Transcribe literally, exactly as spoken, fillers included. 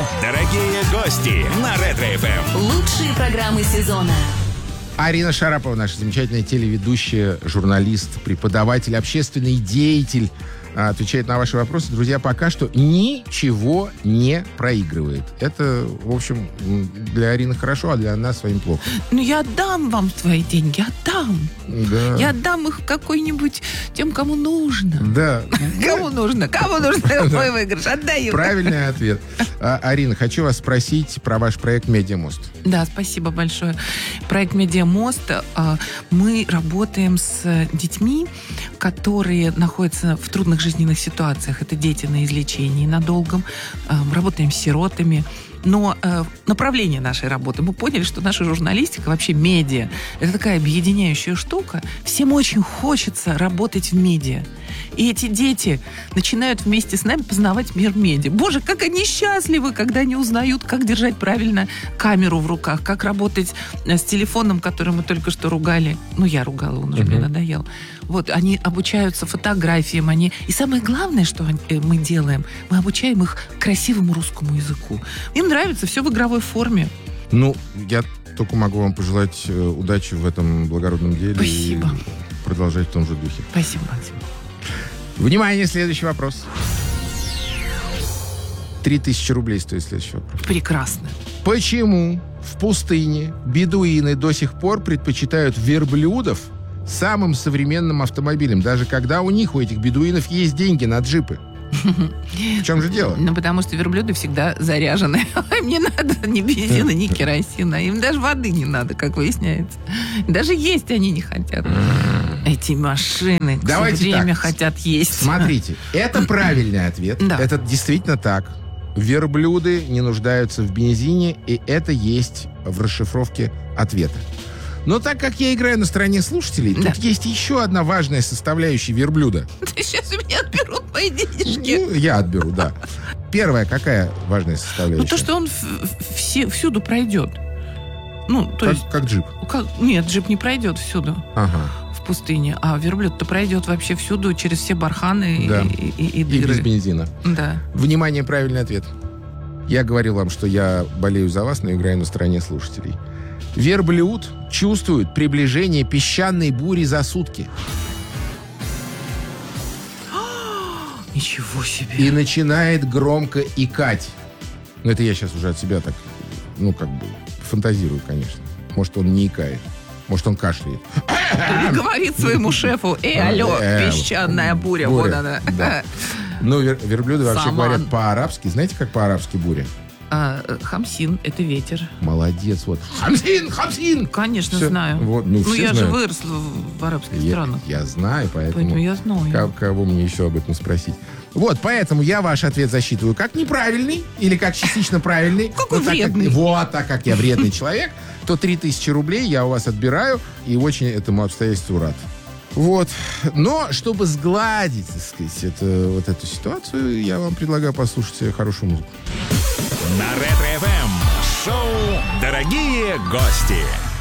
«Дорогие гости» на Ретро-эф эм. Лучшие программы сезона. Арина Шарапова, наша замечательная телеведущая, журналист, преподаватель, общественный деятель, отвечает на ваши вопросы. Друзья, пока что ничего не проигрывает. Это, в общем, для Арины хорошо, а для нас с вами плохо. Ну, я отдам вам свои деньги, отдам. Да. Я отдам их какой-нибудь тем, кому нужно. Да. Кому нужно? Кому нужно мой выигрыш? Отдаю. Правильный ответ. А, Арина, хочу вас спросить про ваш проект «Медиамост». Да, спасибо большое. Проект «Медиамост». Мы работаем с детьми, которые находятся в трудных жизненных ситуациях. Это дети на излечении на долгом. Работаем с сиротами. Но э, направление нашей работы, мы поняли, что наша журналистика, вообще медиа, это такая объединяющая штука. Всем очень хочется работать в медиа. И эти дети начинают вместе с нами познавать мир медиа. Боже, как они счастливы, когда они узнают, как держать правильно камеру в руках, как работать с телефоном, который мы только что ругали. Ну, я ругала, он уже uh-huh. мне надоел. Вот, они обучаются фотографиям, они... И самое главное, что мы делаем, мы обучаем их красивому русскому языку. Им нравится все в игровой форме. Ну, я только могу вам пожелать удачи в этом благородном деле. Спасибо. И продолжать в том же духе. Спасибо, Максим. Внимание, следующий вопрос. Три тысячи рублей стоит следующий вопрос. Прекрасно. Почему в пустыне бедуины до сих пор предпочитают верблюдов самым современным автомобилем, даже когда у них, у этих бедуинов, есть деньги на джипы? В чем же дело? Ну, потому что верблюды всегда заряжены. Им не надо ни бензина, ни керосина. Им даже воды не надо, как выясняется. Даже есть они не хотят. Эти машины Давайте все время так. хотят есть. Смотрите, это правильный ответ. Да. Это действительно так. Верблюды не нуждаются в бензине, и это есть в расшифровке ответа. Но так как я играю на стороне слушателей, да. тут есть еще одна важная составляющая верблюда. Сейчас у меня отберут мои денежки. Ну, я отберу, да. Первая какая важная составляющая? Ну, то, что он все, всюду пройдет. Ну, то как, есть... Как джип? Как, нет, джип не пройдет всюду. Ага. В пустыне. А верблюд-то пройдет вообще всюду, через все барханы да. и, и, и И дыры. без бензина. Да. Внимание, правильный ответ. Я говорил вам, что я болею за вас, но играю на стороне слушателей. Верблюд чувствует приближение песчаной бури за сутки. Ничего себе. И начинает громко икать. Ну, это я сейчас уже от себя так, ну, как бы, фантазирую, конечно. Может, он не икает. Может, он кашляет. Или говорит своему шефу: «Эй, алло, песчаная буря, вот она». Да. Ну, вер- верблюды вообще Саман. говорят по-арабски. Знаете, как по-арабски буря? А, хамсин — это ветер. Молодец, вот. Хамсин, хамсин! Конечно, Всё. знаю. Вот, ну, ну, все я знают. же выросла в, в арабских Я, странах. я знаю, поэтому... Поэтому я знаю. Кого, кого мне еще об этом спросить? Вот, поэтому я ваш ответ засчитываю как неправильный или как частично правильный. Какой Вот так как- вредный. Вот, так как я вредный человек, то три тысячи рублей я у вас отбираю и очень этому обстоятельству рад. Вот. Но, чтобы сгладить, так сказать, это, вот эту ситуацию, я вам предлагаю послушать хорошую музыку. На Ретро-эф эм шоу «Дорогие гости».